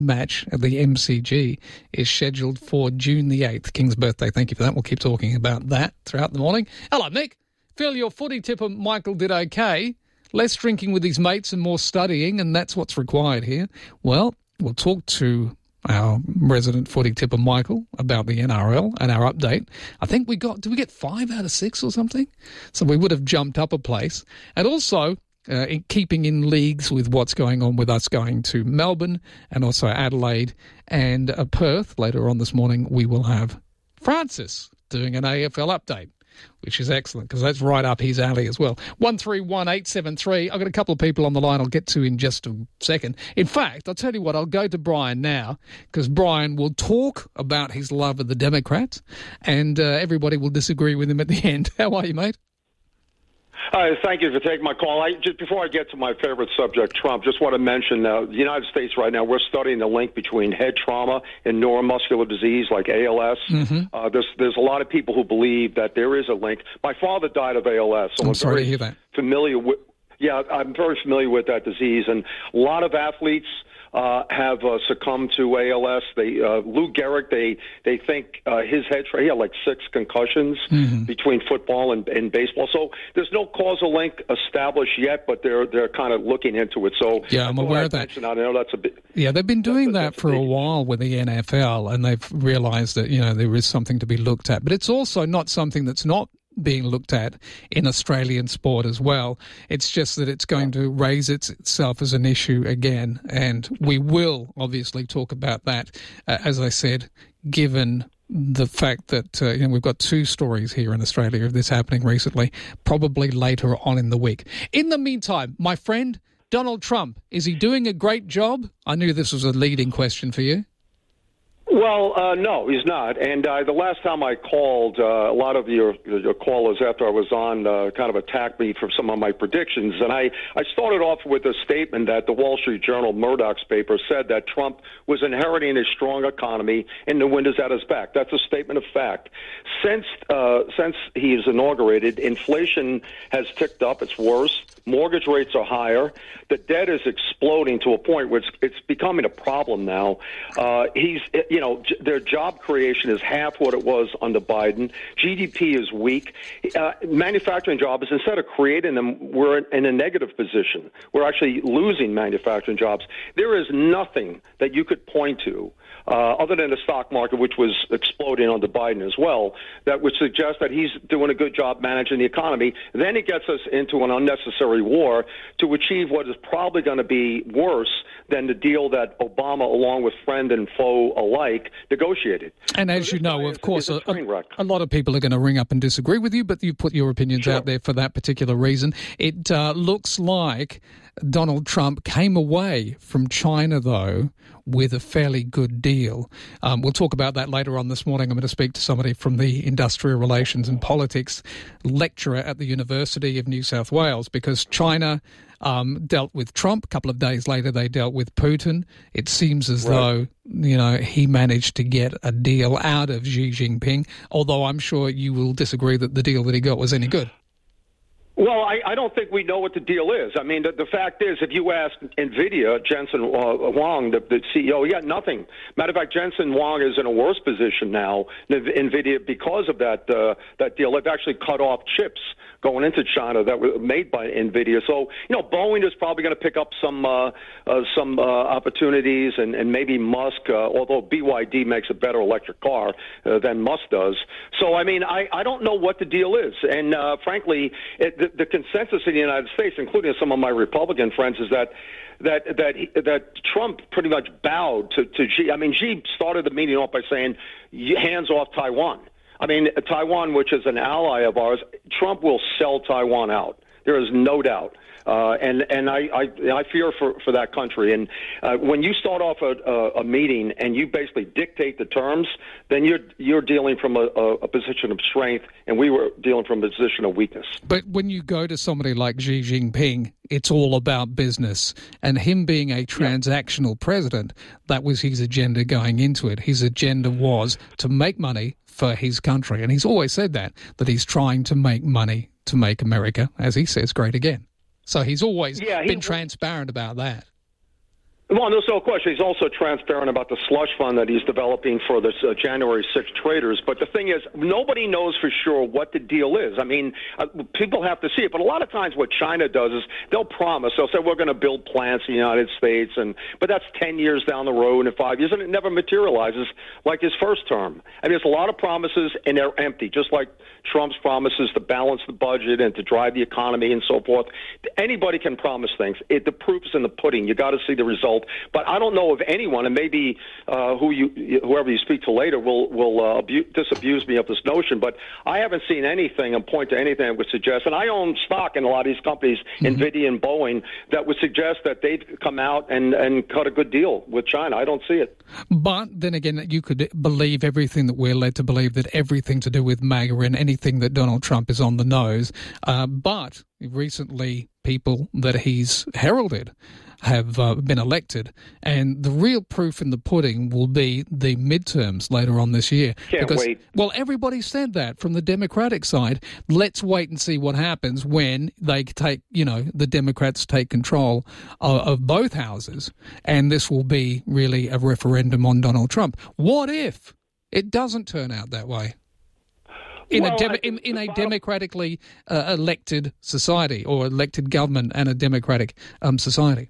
match at the MCG is scheduled for June the 8th, King's birthday. Thank you for that. We'll keep talking about that throughout the morning. Hello, Mick. Feel your footy tipper Michael did okay. Less drinking with his mates and more studying, and that's what's required here. Well, we'll talk to our resident footy tipper Michael about the NRL and our update. I think did we get 5 out of 6 or something? So we would have jumped up a place. And also, in keeping in leagues with what's going on with us going to Melbourne and also Adelaide and Perth. Later on this morning, we will have Francis doing an AFL update, which is excellent because that's right up his alley as well. 131873. I've got a couple of people on the line I'll get to in just a second. In fact, I'll tell you what, I'll go to Brian now because Brian will talk about his love of the Democrats and everybody will disagree with him at the end. How are you, mate? Thank you for taking my call. Just before I get to my favorite subject, Trump, just want to mention the United States right now, we're studying the link between head trauma and neuromuscular disease like ALS. Mm-hmm. There's a lot of people who believe that there is a link. My father died of ALS. So I'm sorry to hear that. I'm very familiar with that disease. And a lot of athletes have succumbed to ALS. Lou Gehrig, they think his head trauma, he had like 6 concussions between football and baseball. So there's no causal link established yet, but they're kind of looking into it. So yeah, I'm aware of that. I know that's a bit. Yeah, they've been doing that for a while with the NFL, and they've realised that there is something to be looked at. But it's also not something that's not being looked at in Australian sport as well. It's just that it's going to raise itself as an issue again, and we will obviously talk about that, as I said, given the fact that we've got 2 stories here in Australia of this happening recently, probably later on in the week. In the meantime, my friend, Donald Trump, is he doing a great job? I knew this was a leading question for you. Well, no, he's not. And the last time I called, a lot of your callers after I was on kind of attacked me for some of my predictions. And I started off with a statement that the Wall Street Journal, Murdoch's paper, said that Trump was inheriting a strong economy and the wind is at his back. That's a statement of fact. Since he is inaugurated, inflation has ticked up. It's worse. Mortgage rates are higher. The debt is exploding to a point where it's becoming a problem now. Their job creation is half what it was under Biden. GDP is weak. Manufacturing jobs, instead of creating them, we're in a negative position. We're actually losing manufacturing jobs. There is nothing that you could point to other than the stock market, which was exploding under Biden as well, that would suggest that he's doing a good job managing the economy. Then he gets us into an unnecessary war to achieve what is probably going to be worse than the deal that Obama, along with friend and foe alike, negotiated. And as you know, of course, a lot of people are going to ring up and disagree with you, but you put your opinions out there for that particular reason. It looks like Donald Trump came away from China, though, with a fairly good deal. We'll talk about that later on this morning. I'm going to speak to somebody from the Industrial Relations and Politics lecturer at the University of New South Wales, because China dealt with Trump. A couple of days later, they dealt with Putin. It seems as though, he managed to get a deal out of Xi Jinping, although I'm sure you will disagree that the deal that he got was any good. Well, I don't think we know what the deal is. I mean, the fact is, if you ask NVIDIA, Jensen Huang, the CEO, he got nothing. Matter of fact, Jensen Huang is in a worse position now than NVIDIA because of that deal. They've actually cut off chips going into China that were made by NVIDIA. So, Boeing is probably going to pick up some opportunities, and maybe Musk, although BYD makes a better electric car than Musk does. So, I mean, I don't know what the deal is. And frankly, the consensus in the United States, including some of my Republican friends, is that Trump pretty much bowed to Xi. I mean, Xi started the meeting off by saying, hands off Taiwan. I mean, Taiwan, which is an ally of ours, Trump will sell Taiwan out. There is no doubt. And I fear for that country. And when you start off a meeting and you basically dictate the terms, then you're dealing from a position of strength, and we were dealing from a position of weakness. But when you go to somebody like Xi Jinping, it's all about business. And him being a transactional president, that was his agenda going into it. His agenda was to make money for his country. And he's always said that he's trying to make money to make America, as he says, great again. So he's always been transparent about that. Well, there's no question. He's also transparent about the slush fund that he's developing for the January 6th traders. But the thing is, nobody knows for sure what the deal is. I mean, people have to see it. But a lot of times what China does is they'll promise. They'll say, we're going to build plants in the United States. But that's 10 years down the road and 5 years, and it never materializes like his first term. I mean, there's a lot of promises, and they're empty, just like Trump's promises to balance the budget and to drive the economy and so forth. Anybody can promise things. The proof's in the pudding. You got to see the result. But I don't know of anyone, and maybe whoever you speak to later will disabuse me of this notion, but I haven't seen anything and point to anything that would suggest, and I own stock in a lot of these companies, NVIDIA and Boeing, that would suggest that they'd come out and cut a good deal with China. I don't see it. But then again, you could believe everything that we're led to believe, that everything to do with MAGA and anything that Donald Trump is on the nose. But recently, people that he's heralded have been elected, and the real proof in the pudding will be the midterms later on this year. Can't wait. Well, everybody said that from the Democratic side. Let's wait and see what happens when they take, the Democrats take control of both houses, and this will be really a referendum on Donald Trump. What if it doesn't turn out that way? In a democratically elected society, or elected government and a democratic society?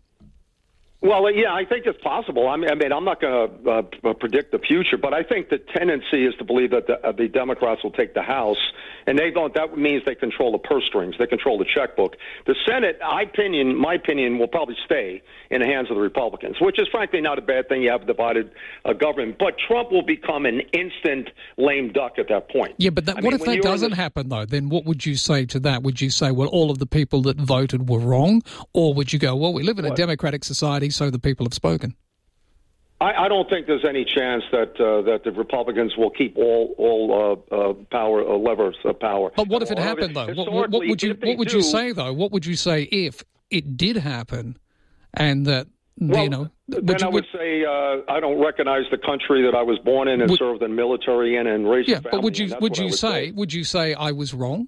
Well, yeah, I think it's possible. I mean, I'm not going to predict the future, but I think the tendency is to believe that the Democrats will take the House, and they don't. That means they control the purse strings, they control the checkbook. The Senate, my opinion, will probably stay in the hands of the Republicans, which is frankly not a bad thing. You have a divided government, but Trump will become an instant lame duck at that point. Yeah, but what if that doesn't happen, though? Then what would you say to that? Would you say, well, all of the people that voted were wrong, or would you go, well, we live in a democratic society, so the people have spoken? I don't think there's any chance that the Republicans will keep all power levers of power. But what if it happened, though? What would you say, though? What would you say if it did happen, and that then I would say I don't recognize the country that I was born in and served in the military in and raised a family. But would you say I was wrong?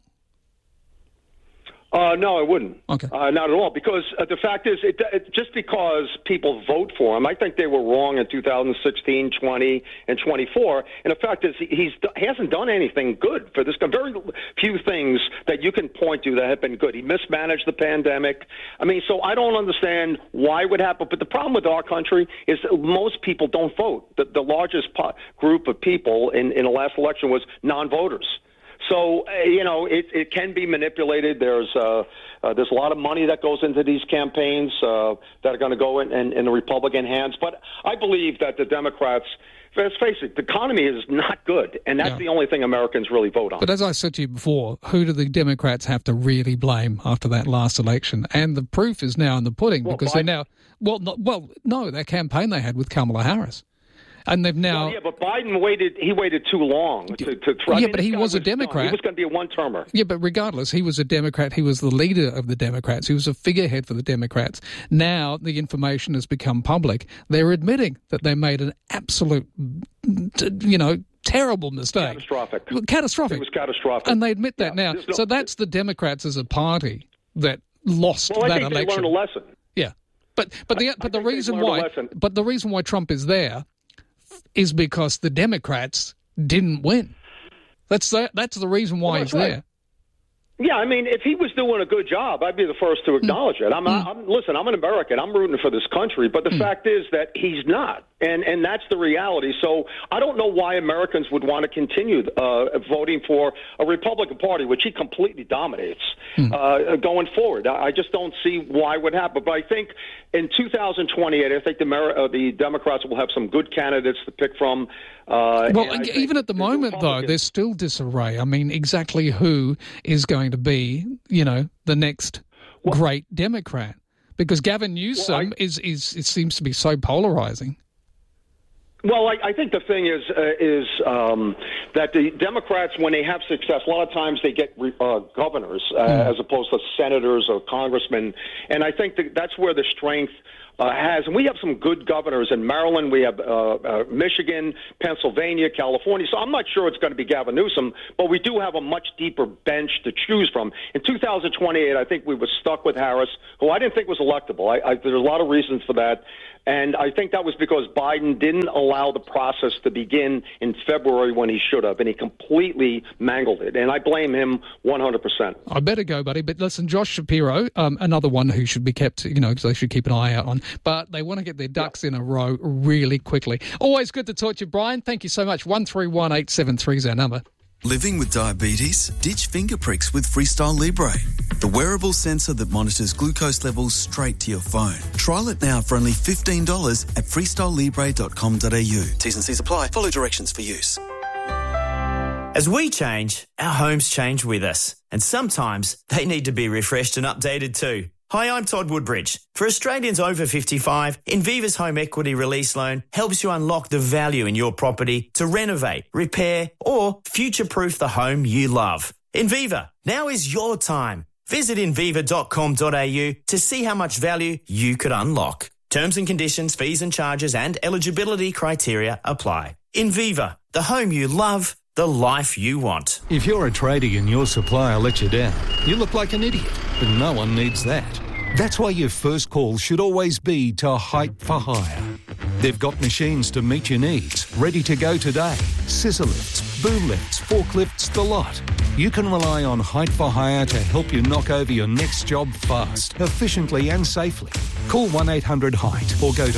No, I wouldn't. Okay. Not at all. Because the fact is, just because people vote for him, I think they were wrong in 2016, 20, and 24. And the fact is, he hasn't done anything good for this. Very few things that you can point to that have been good. He mismanaged the pandemic. I mean, so I don't understand why it would happen. But the problem with our country is that most people don't vote. The largest group of people in the last election was non-voters. So, it can be manipulated. There's a lot of money that goes into these campaigns that are going to go in the Republican hands. But I believe that the Democrats, let's face it, the economy is not good, and that's the only thing Americans really vote on. But as I said to you before, who do the Democrats have to really blame after that last election? And the proof is now in the pudding, because they're now that campaign they had with Kamala Harris. And they've now... Well, yeah, but Biden waited too long to try. Yeah, but he was a Democrat. He was going to be a one-termer. Yeah, but regardless, he was a Democrat. He was the leader of the Democrats. He was a figurehead for the Democrats. Now the information has become public. They're admitting that they made an absolute, terrible mistake. Catastrophic. It was catastrophic. And they admit that now. So that's the Democrats as a party that lost that election. They learned a lesson. Yeah. But the reason why Trump is there is because the Democrats didn't win. That's the reason why he's there. Yeah, I mean, if he was doing a good job, I'd be the first to acknowledge it. Listen, I'm an American. I'm rooting for this country. But the fact is that he's not. And that's the reality. So I don't know why Americans would want to continue voting for a Republican Party, which he completely dominates, going forward. I just don't see why it would happen. But I think in 2028, I think the Democrats will have some good candidates to pick from. Even at the moment, though, there's still disarray. I mean, exactly who is going to be, the next great Democrat? Because Gavin Newsom it seems to be so polarizing. Well, I think the thing is that the Democrats, when they have success, a lot of times they get governors as opposed to senators or congressmen, and I think that's where the strength has, and we have some good governors in Maryland, we have Michigan, Pennsylvania, California, so I'm not sure it's going to be Gavin Newsom, but we do have a much deeper bench to choose from. In 2028, I think we were stuck with Harris, who I didn't think was electable. There's a lot of reasons for that. And I think that was because Biden didn't allow the process to begin in February when he should have, and he completely mangled it. And I blame him 100%. I better go, buddy. But listen, Josh Shapiro, another one who should be kept, because they should keep an eye out on. But they want to get their ducks in a row really quickly. Always good to talk to you, Brian. Thank you so much. 131873 is our number. Living with diabetes? Ditch finger pricks with Freestyle Libre, the wearable sensor that monitors glucose levels straight to your phone. Trial it now for only $15 at freestylelibre.com.au. T's and C's apply. Follow directions for use. As we change, our homes change with us. And sometimes they need to be refreshed and updated too. Hi, I'm Todd Woodbridge. For Australians over 55, Inviva's Home Equity Release Loan helps you unlock the value in your property to renovate, repair, or future-proof the home you love. Inviva, now is your time. Visit inviva.com.au to see how much value you could unlock. Terms and conditions, fees and charges, and eligibility criteria apply. Inviva, the home you love, the life you want. If you're a tradie and your supplier lets you down, you look like an idiot, but no one needs that. That's why your first call should always be to Height for Hire. They've got machines to meet your needs, ready to go today. Scissor lifts, boom lifts, forklifts, the lot. You can rely on Height for Hire to help you knock over your next job fast, efficiently and safely. Call 1-800-HEIGHT or go to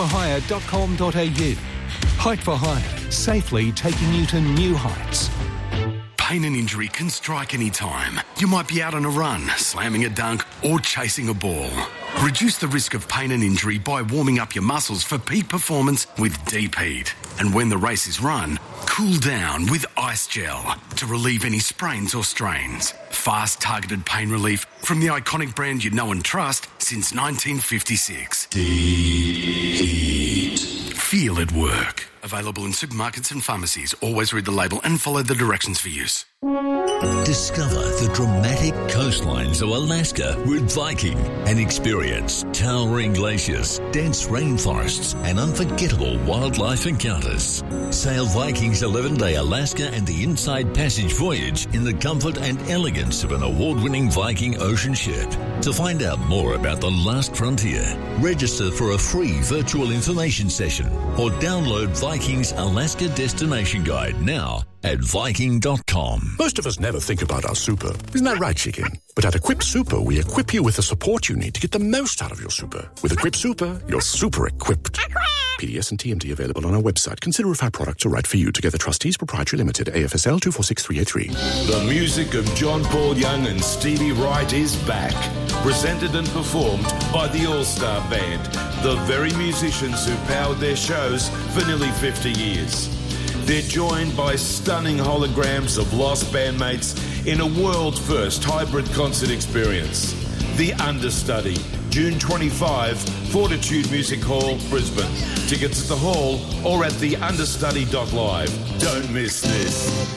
heightforhire.com.au. Height for Hire, safely taking you to new heights. Pain and injury can strike any time. You might be out on a run, slamming a dunk, or chasing a ball. Reduce the risk of pain and injury by warming up your muscles for peak performance with Deep Heat. And when the race is run, cool down with Ice Gel to relieve any sprains or strains. Fast, targeted pain relief from the iconic brand you know and trust since 1956. Deep Heat. Feel it work. Available in supermarkets and pharmacies. Always read the label and follow the directions for use. Discover the dramatic coastlines of Alaska with Viking and experience towering glaciers, dense rainforests, and unforgettable wildlife encounters. Sail Viking's 11-day Alaska and the Inside Passage voyage in the comfort and elegance of an award-winning Viking ocean ship. To find out more about the last frontier, register for a free virtual information session or download Viking's Alaska Destination Guide now at Viking.com. Most of us never think about our super. Isn't that right, Chicken? But at Equip Super, we equip you with the support you need to get the most out of your super. With Equip Super, you're super equipped. PDS and TMD available on our website. Consider if our products are right for you. Together Trustees Proprietary Limited, AFSL 246383. The music of John Paul Young and Stevie Wright is back. Presented and performed by the All-Star Band, the very musicians who powered their shows for nearly 50 years. They're joined by stunning holograms of lost bandmates in a world-first hybrid concert experience. The Understudy, June 25, Fortitude Music Hall, Brisbane. Tickets at the hall or at theunderstudy.live. Don't miss this.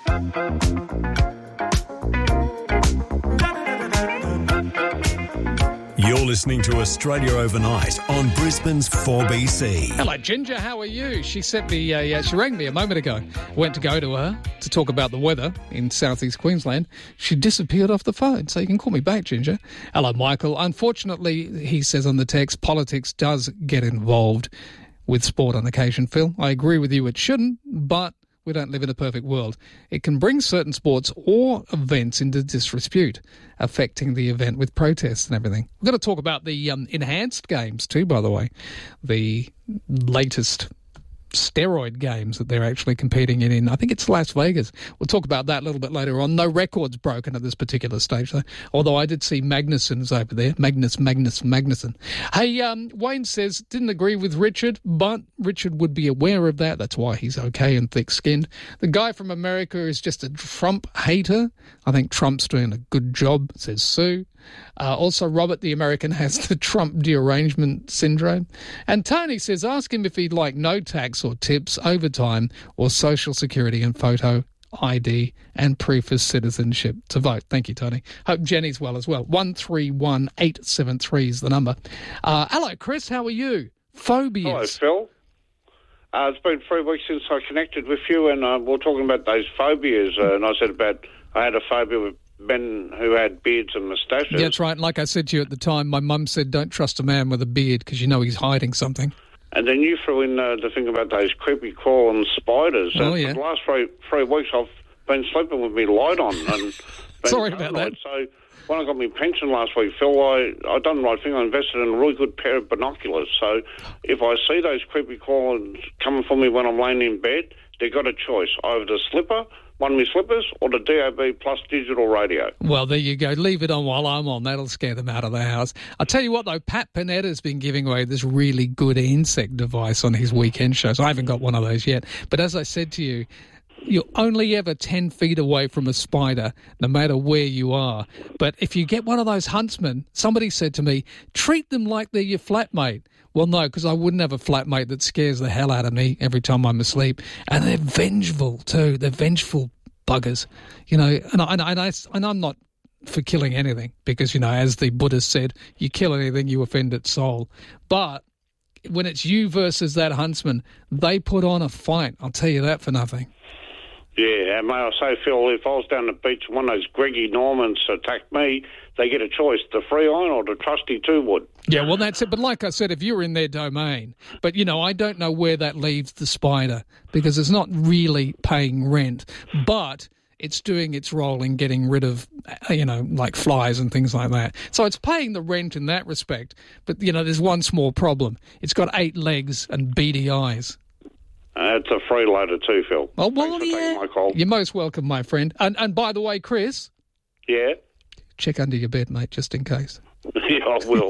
You're listening to Australia Overnight on Brisbane's 4BC. Hello, Ginger. How are you? She sent me. She rang me a moment ago. Went to go to her to talk about the weather in southeast Queensland. She disappeared off the phone, so you can call me back, Ginger. Hello, Michael. Unfortunately, he says on the text, politics does get involved with sport on occasion. Phil, I agree with you. It shouldn't, but we don't live in a perfect world. It can bring certain sports or events into disrepute, affecting the event with protests and everything. We've got to talk about the enhanced games too, by the way. The latest steroid games that they're actually competing in I think it's Las Vegas. We'll talk about that a little bit later on. No records broken at this particular stage, though. Although I did see Magnussen's over there. Magnussen. Hey, Wayne says, didn't agree with Richard, but Richard would be aware of that. That's why he's okay and thick-skinned. The guy from America is just a Trump hater. I think Trump's doing a good job, says Sue. Also, Robert the American has the Trump derangement syndrome. And Tony says, ask him if he'd like no tax or tips, overtime, or Social Security and photo ID and proof of citizenship to vote. Thank you, Tony. Hope Jenny's well as well. 131873 is the number. Hello, Chris. How are you? Phobias. Hello, Phil. It's been 3 weeks since I connected with you, and we were talking about those phobias, and I said I had a phobia with men who had beards and moustaches. Yeah, that's right. And like I said to you at the time, my mum said, don't trust a man with a beard because you know he's hiding something. And then you threw in the thing about those creepy crawling spiders. Oh, and yeah. For the last 3 weeks, I've been sleeping with my light on. And Sorry about that. So when I got my pension last week, Phil, I done the right thing. I invested in a really good pair of binoculars. So if I see those creepy crawlers coming for me when I'm laying in bed, they've got a choice. Either the slipper, one of my slippers, or the DAB plus digital radio. Well, there you go. Leave it on while I'm on. That'll scare them out of the house. I'll tell you what, though, Pat Panetta's been giving away this really good insect device on his weekend shows. I haven't got one of those yet. But as I said to you, you're only ever 10 feet away from a spider, no matter where you are. But if you get one of those huntsmen, somebody said to me, treat them like they're your flatmate. Well, no, because I wouldn't have a flatmate that scares the hell out of me every time I'm asleep. And they're vengeful, too. They're vengeful buggers. You know, and I'm not for killing anything because, you know, as the Buddha said, you kill anything, you offend its soul. But when it's you versus that huntsman, they put on a fight. I'll tell you that for nothing. Yeah, and may I say, Phil, if I was down the beach and one of those Greggy Normans attacked me, they get a choice, the free iron or the trusty 2-wood. Yeah, well, that's it. But like I said, if you're in their domain, but, you know, I don't know where that leaves the spider because it's not really paying rent, but it's doing its role in getting rid of, you know, like flies and things like that. So it's paying the rent in that respect. But, you know, there's one small problem. It's got 8 legs and beady eyes. It's a freeloader too, Phil. Oh, well, Thanks for taking my call. You're most welcome, my friend. And by the way, Chris. Yeah? Check under your bed, mate, just in case. Yeah, I will.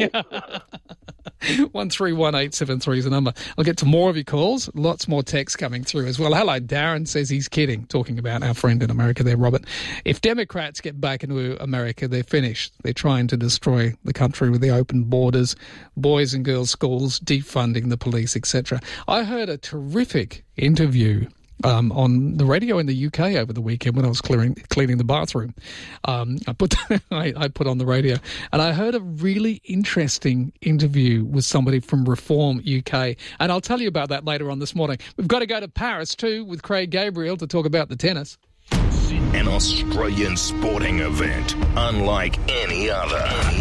131873 is the number. I'll get to more of your calls. Lots more texts coming through as well. Hello, Darren says he's kidding, talking about our friend in America there, Robert. If Democrats get back into America, they're finished. They're trying to destroy the country with the open borders, boys and girls schools, defunding the police, etc. I heard a terrific interview on the radio in the UK over the weekend when I was cleaning the bathroom. I put on the radio and I heard a really interesting interview with somebody from Reform UK, and I'll tell you about that later on this morning. We've got to go to Paris too with Craig Gabriel to talk about the tennis. An Australian sporting event unlike any other.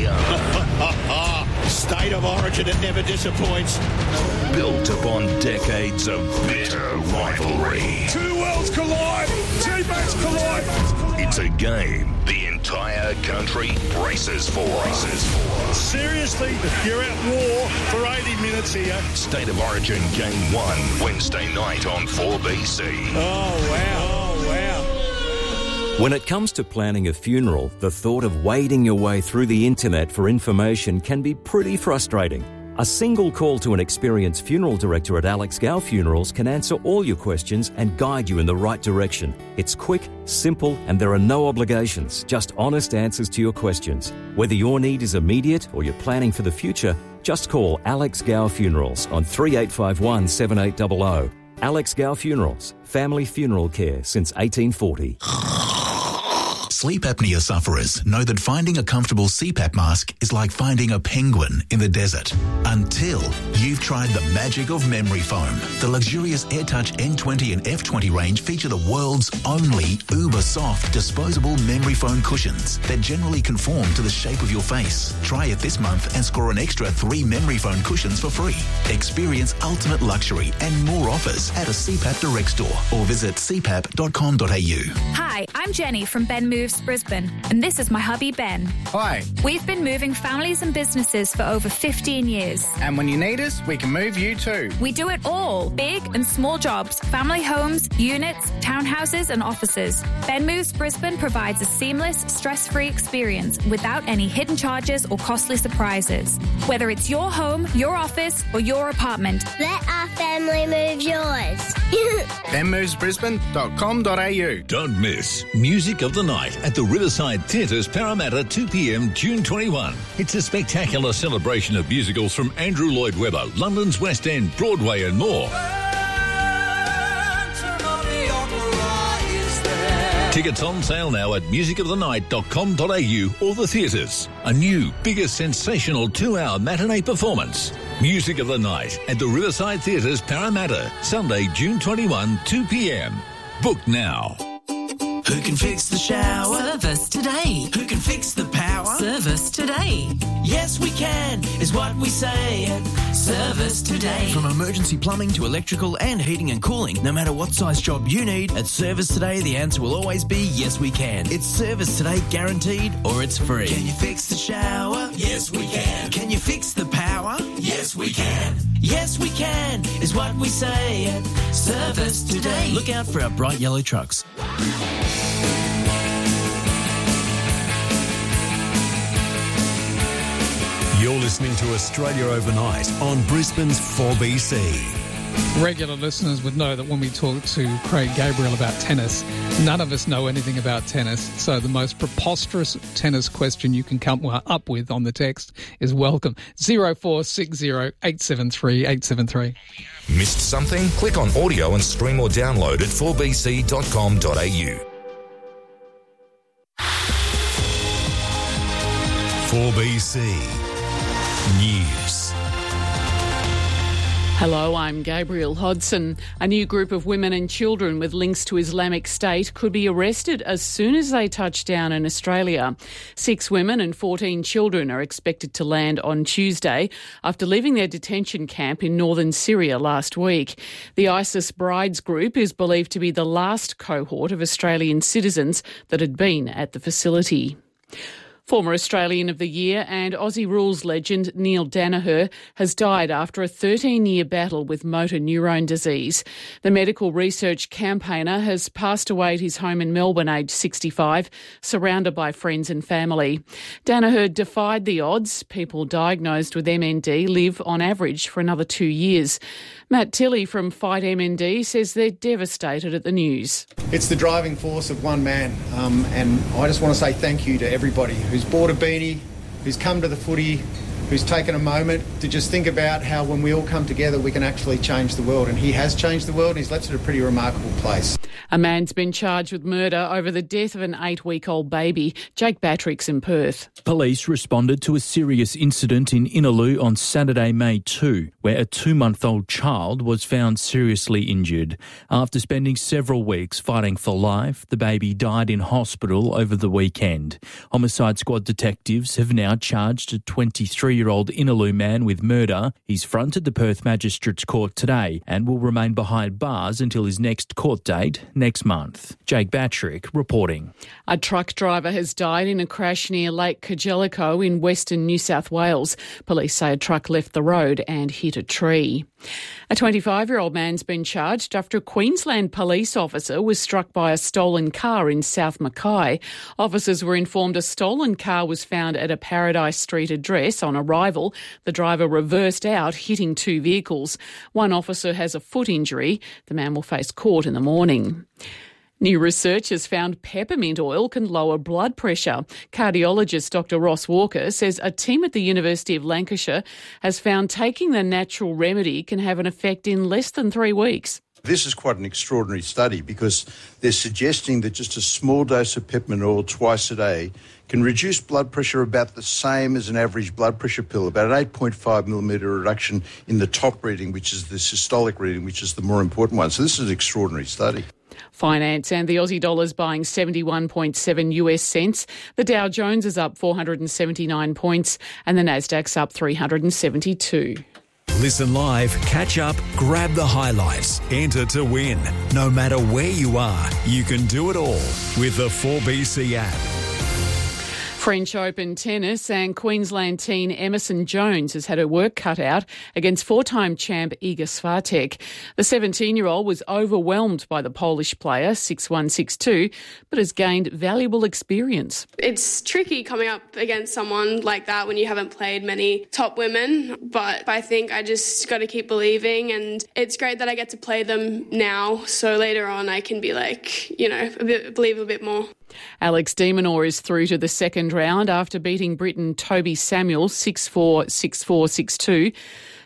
State of origin that never disappoints. Built upon decades of bitter rivalry. Two worlds collide. Teammates collide. It's a game the entire country braces for. Seriously, you're at war for 80 minutes here. State of Origin Game 1, Wednesday night on 4BC. Oh, wow. When it comes to planning a funeral, the thought of wading your way through the internet for information can be pretty frustrating. A single call to an experienced funeral director at Alex Gow Funerals can answer all your questions and guide you in the right direction. It's quick, simple, and there are no obligations, just honest answers to your questions. Whether your need is immediate or you're planning for the future, just call Alex Gow Funerals on 3851 7800. Alex Gow Funerals, family funeral care since 1840. Sleep apnea sufferers know that finding a comfortable CPAP mask is like finding a penguin in the desert. Until you've tried the magic of memory foam. The luxurious AirTouch N20 and F20 range feature the world's only uber-soft disposable memory foam cushions that generally conform to the shape of your face. Try it this month and score an extra 3 memory foam cushions for free. Experience ultimate luxury and more offers at a CPAP Direct store or visit cpap.com.au. Hi, I'm Jenny from Ben Moves Brisbane, and this is my hubby Ben. Hi. We've been moving families and businesses for over 15 years. And when you need us, we can move you too. We do it all. Big and small jobs, family homes, units, townhouses and offices. Ben Moves Brisbane provides a seamless, stress-free experience without any hidden charges or costly surprises. Whether it's your home, your office or your apartment. Let our family move yours. benmovesbrisbane.com.au. Don't miss Music of the Night at the Riverside Theatres, Parramatta, 2 p.m, June 21. It's a spectacular celebration of musicals from Andrew Lloyd Webber, London's West End, Broadway and more. Tickets on sale now at musicofthenight.com.au or the theatres. A new, bigger, sensational 2-hour matinee performance. Music of the Night at the Riverside Theatres, Parramatta, Sunday, June 21, 2 p.m. Book now. Who can fix the shower? Service today. Who can fix the power? Service today. Yes, we can, is what we say at Service Today. From emergency plumbing to electrical and heating and cooling, no matter what size job you need, at Service Today, the answer will always be yes, we can. It's Service Today guaranteed or it's free. Can you fix the shower? Yes, we can. Can you fix the power? Yes, we can. Yes, we can, is what we say at Service Today. Look out for our bright yellow trucks. You're listening to Australia Overnight on Brisbane's 4BC. Regular listeners would know that when we talk to Craig Gabriel about tennis, none of us know anything about tennis. So the most preposterous tennis question you can come up with on the text is welcome. 0460 873 873. Missed something? Click on audio and stream or download at 4bc.com.au. 4BC News. Hello, I'm Gabriel Hodson. A new group of women and children with links to Islamic State could be arrested as soon as they touch down in Australia. 6 women and 14 children are expected to land on Tuesday after leaving their detention camp in northern Syria last week. The ISIS Brides group is believed to be the last cohort of Australian citizens that had been at the facility. Former Australian of the Year and Aussie rules legend Neil Danaher has died after a 13-year battle with motor neurone disease. The medical research campaigner has passed away at his home in Melbourne, aged 65, surrounded by friends and family. Danaher defied the odds. People diagnosed with MND live on average for another 2 years. Matt Tilley from Fight MND says they're devastated at the news. It's the driving force of one man, and I just want to say thank you to everybody who's bought a beanie, who's come to the footy, who's taken a moment to just think about how when we all come together we can actually change the world. And he has changed the world and he's left it a pretty remarkable place. A man's been charged with murder over the death of an 8-week-old baby. Jake Batrick's in Perth. Police responded to a serious incident in Innaloo on Saturday, May 2, where a 2-month-old child was found seriously injured. After spending several weeks fighting for life, the baby died in hospital over the weekend. Homicide Squad detectives have now charged a 23-year-old Innaloo man with murder. He's fronted the Perth Magistrates Court today and will remain behind bars until his next court date next month. Jake Batrick reporting. A truck driver has died in a crash near Lake Kajelico in western New South Wales. Police say a truck left the road and hit a tree. A 25-year-old man's been charged after a Queensland police officer was struck by a stolen car in South Mackay. Officers were informed a stolen car was found at a Paradise Street address. On arrival, the driver reversed out, hitting 2 vehicles. One officer has a foot injury. The man will face court in the morning. New research has found peppermint oil can lower blood pressure. Cardiologist Dr Ross Walker says a team at the University of Lancashire has found taking the natural remedy can have an effect in less than 3 weeks. This is quite an extraordinary study because they're suggesting that just a small dose of peppermint oil twice a day can reduce blood pressure about the same as an average blood pressure pill, about an 8.5 millimetre reduction in the top reading, which is the systolic reading, which is the more important one. So this is an extraordinary study. Finance and the Aussie dollar's buying 71.7 US cents. The Dow Jones is up 479 points and the Nasdaq's up 372. Listen live, catch up, grab the highlights, enter to win. No matter where you are, you can do it all with the 4BC app. French Open tennis and Queensland teen Emerson Jones has had her work cut out against 4-time champ Iga Swiatek. The 17-year-old was overwhelmed by the Polish player, 6-1, 6-2, but has gained valuable experience. It's tricky coming up against someone like that when you haven't played many top women, but I think I just got to keep believing, and it's great that I get to play them now, so later on I can be believe a bit more. Alex de Minaur is through to the second round after beating Briton Toby Samuel 6-4, 6-4, 6-2.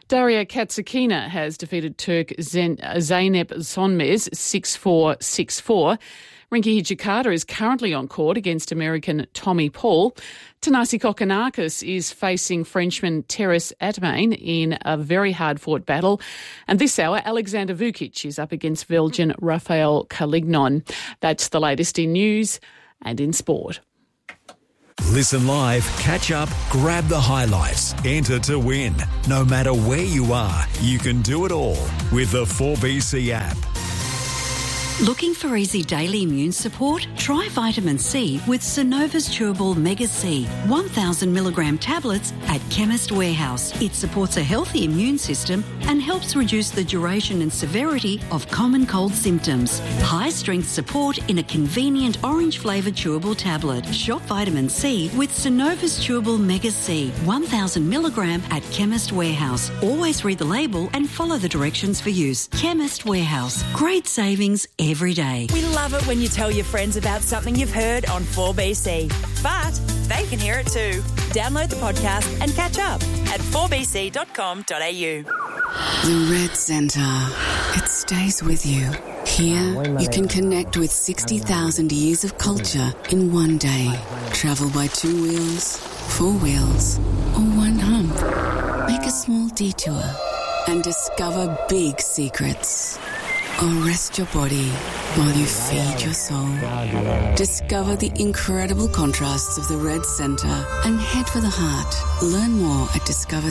Daria Katsakina has defeated Turk Zeynep Sonmez 6-4, 6-4. Rinky Hijikata is currently on court against American Tommy Paul. Thanasi Kokkinakis is facing Frenchman Terence Atamain in a very hard-fought battle. And this hour, Alexander Vukic is up against Belgian Rafael Calignon. That's the latest in news and in sport. Listen live, catch up, grab the highlights, enter to win. No matter where you are, you can do it all with the 4BC app. Looking for easy daily immune support? Try vitamin C with Synova's Chewable Mega C 1,000 milligram tablets at Chemist Warehouse. It supports a healthy immune system and helps reduce the duration and severity of common cold symptoms. High-strength support in a convenient orange-flavoured chewable tablet. Shop vitamin C with Synova's Chewable Mega C 1,000 milligram at Chemist Warehouse. Always read the label and follow the directions for use. Chemist Warehouse. Great savings every day. We love it when you tell your friends about something you've heard on 4BC. But they can hear it too. Download the podcast and catch up at 4bc.com.au. The Red Centre. It stays with you. Here, you can connect with 60,000 years of culture in one day. Travel by 2 wheels, 4 wheels, or one hump. Make a small detour and discover big secrets. Or rest your body while you feed your soul. Discover the incredible contrasts of the Red Centre and head for the heart. Learn more at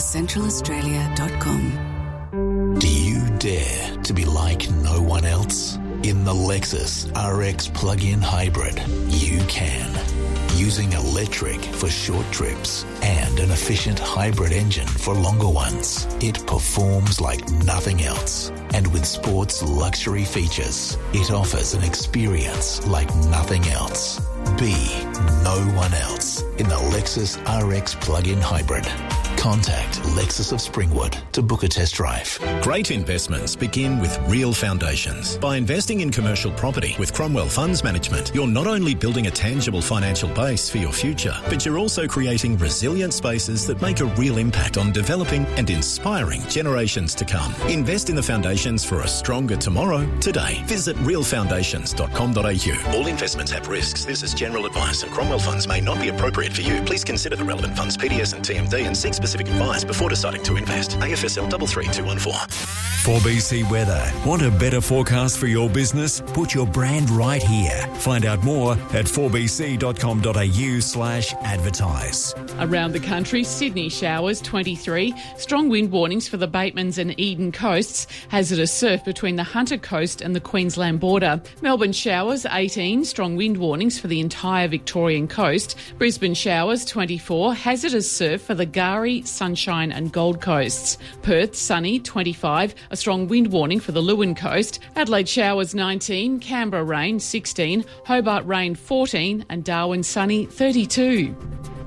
discovercentralaustralia.com. Do you dare to be like no one else? In the Lexus RX plug-in hybrid, you can. Using electric for short trips and an efficient hybrid engine for longer ones, it performs like nothing else. And with sports luxury features, it offers an experience like nothing else. Be no one else in the Lexus RX plug-in hybrid. Contact Lexus of Springwood to book a test drive. Great investments begin with real foundations. By investing in commercial property with Cromwell Funds Management, you're not only building a tangible financial base for your future, but you're also creating resilient spaces that make a real impact on developing and inspiring generations to come. Invest in the foundations for a stronger tomorrow today. Visit realfoundations.com.au. All investments have risks. This is general advice, and Cromwell Funds may not be appropriate for you. Please consider the relevant funds, PDS and TMD, and seek specific advice before deciding to invest. AFSL 33214. 4BC Weather. Want a better forecast for your business? Put your brand right here. Find out more at 4bc.com.au/advertise. Around the country, Sydney showers 23, strong wind warnings for the Batemans and Eden coasts, hazardous surf between the Hunter Coast and the Queensland border. Melbourne showers 18, strong wind warnings for the entire Victorian coast. Brisbane showers 24, hazardous surf for the Gari, Sunshine and Gold Coasts. Perth sunny 25, a strong wind warning for the Leeuwin coast. Adelaide showers 19, Canberra rain 16, Hobart rain 14 and Darwin sunny 32.